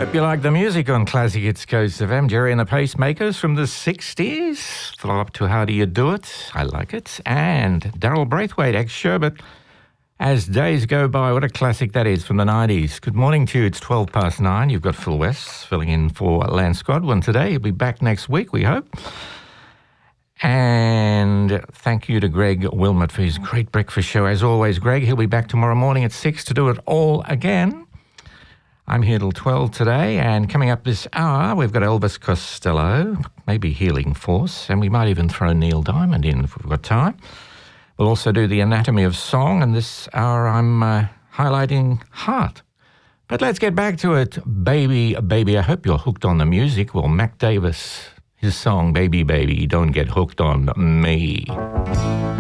Hope you like the music on Classic Hits Coast FM. Jerry and the Pacemakers from the 60s. Follow up to How Do You Do It? I like it. And Daryl Braithwaite, ex-Sherbet. As Days Go By, what a classic that is from the 90s. Good morning to you. It's 9:12. You've got Phil West filling in for Lance Godwin today. He'll be back next week, we hope. And thank you to Greg Wilmot for his great breakfast show. As always, Greg, he'll be back tomorrow morning at 6 to do it all again. I'm here till 12 today, and coming up this hour, we've got Elvis Costello, maybe Healing Force, and we might even throw Neil Diamond in if we've got time. We'll also do the anatomy of song, and this hour I'm highlighting Heart. But let's get back to it. Baby, baby, I hope you're hooked on the music. Well, Mac Davis, his song, Baby, Baby, Don't Get Hooked on Me.